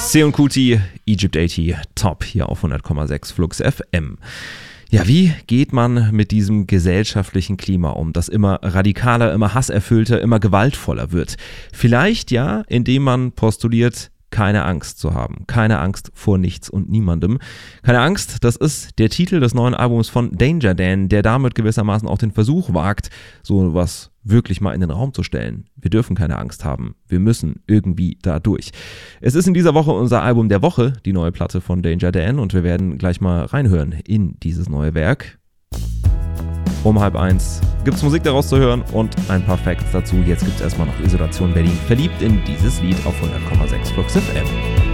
Seun Kuti, Egypt 80, top hier auf 100,6 Flux FM. Ja, wie geht man mit diesem gesellschaftlichen Klima um, das immer radikaler, immer hasserfüllter, immer gewaltvoller wird? Vielleicht ja, indem man postuliert, keine Angst zu haben. Keine Angst vor nichts und niemandem. Keine Angst, das ist der Titel des neuen Albums von Danger Dan, der damit gewissermaßen auch den Versuch wagt, so was wirklich mal in den Raum zu stellen. Wir dürfen keine Angst haben. Wir müssen irgendwie da durch. Es ist in dieser Woche unser Album der Woche, die neue Platte von Danger Dan, und wir werden gleich mal reinhören in dieses neue Werk. Um 12:30 gibt's Musik daraus zu hören und ein paar Facts dazu. Jetzt gibt's erstmal noch Isolation Berlin. Verliebt in dieses Lied auf 100,6 Flux FM.